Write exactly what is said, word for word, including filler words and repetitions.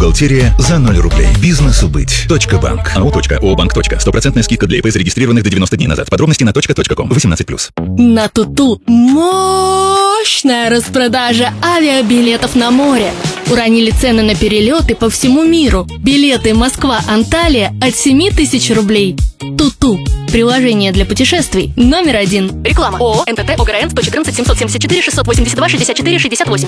Бухгалтерия за ноль рублей. Бизнесу быть. Точка банк. АО. ООО-банк. Стопроцентная скидка для ИП, зарегистрированных до девяноста дней назад. Подробности на точка точка ком. восемнадцать плюс. На Туту мощная распродажа авиабилетов на море. Уронили цены на перелеты по всему миру. Билеты Москва-Анталия от семи тысяч рублей. Туту. Приложение для путешествий номер один. Реклама. ООО эн тэ тэ ОГРН сто четырнадцать семьсот семьдесят четыре шестьсот восемьдесят два шестьдесят четыре шестьдесят восемь.